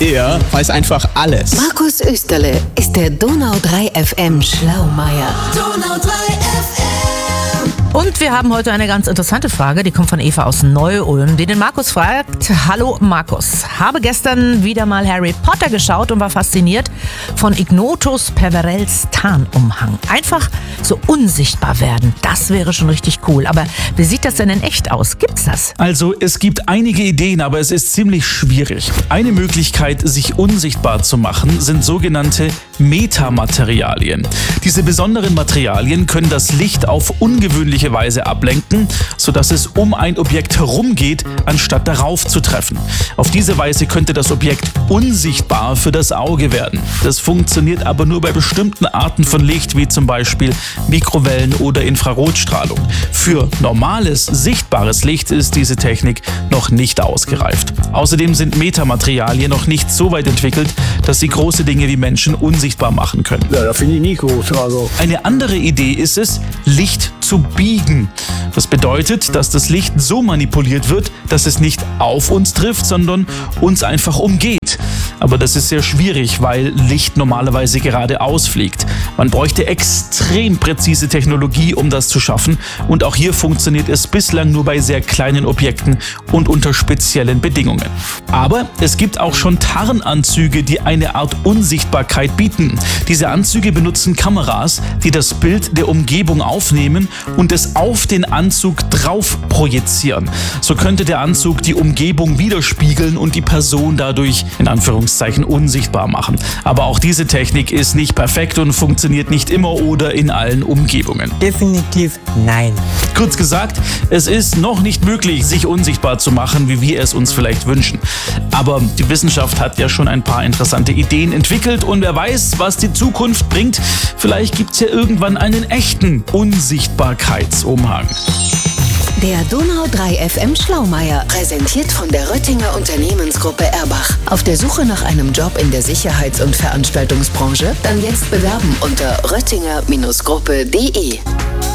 Er weiß einfach alles. Markus Österle ist der Donau 3 FM Schlaumeier. Donau 3 FM. Und wir haben heute eine ganz interessante Frage, die kommt von Eva aus Neu-Ulm, die den Markus fragt: Hallo Markus, habe gestern wieder mal Harry Potter geschaut und war fasziniert von Ignotus Peverells Tarnumhang. Einfach so unsichtbar werden, das wäre schon richtig cool. Aber wie sieht das denn in echt aus? Gibt's das? Also es gibt einige Ideen, aber es ist ziemlich schwierig. Eine Möglichkeit, sich unsichtbar zu machen, sind sogenannte Metamaterialien. Diese besonderen Materialien können das Licht auf ungewöhnliche Weise ablenken, sodass es um ein Objekt herumgeht, anstatt darauf zu treffen. Auf diese Weise könnte das Objekt unsichtbar für das Auge werden. Das funktioniert aber nur bei bestimmten Arten von Licht, wie zum Beispiel Mikrowellen oder Infrarotstrahlung. Für normales, sichtbares Licht ist diese Technik noch nicht ausgereift. Außerdem sind Metamaterialien noch nicht so weit entwickelt, dass sie große Dinge wie Menschen unsichtbar machen können. Ja, das finde ich nicht gut. Eine andere Idee ist es, Licht zu biegen. Das bedeutet, dass das Licht so manipuliert wird, dass es nicht auf uns trifft, sondern uns einfach umgeht. Aber das ist sehr schwierig, weil Licht normalerweise geradeaus fliegt. Man bräuchte extrem präzise Technologie, um das zu schaffen. Und auch hier funktioniert es bislang nur bei sehr kleinen Objekten und unter speziellen Bedingungen. Aber es gibt auch schon Tarnanzüge, die eine Art Unsichtbarkeit bieten. Diese Anzüge benutzen Kameras, die das Bild der Umgebung aufnehmen und es auf den Anzug drauf projizieren. So könnte der Anzug die Umgebung widerspiegeln und die Person dadurch in Anführungszeichen unsichtbar machen. Aber auch diese Technik ist nicht perfekt und funktioniert nicht immer oder in allen Umgebungen. Definitiv nein. Kurz gesagt, es ist noch nicht möglich, sich unsichtbar zu machen, wie wir es uns vielleicht wünschen. Aber die Wissenschaft hat ja schon ein paar interessante Ideen entwickelt und wer weiß, was die Zukunft bringt. Vielleicht gibt es ja irgendwann einen echten Unsichtbarkeitsumhang. Der Donau 3 FM Schlaumeier, präsentiert von der Röttinger Unternehmensgruppe Erbach. Auf der Suche nach einem Job in der Sicherheits- und Veranstaltungsbranche? Dann jetzt bewerben unter röttinger-gruppe.de.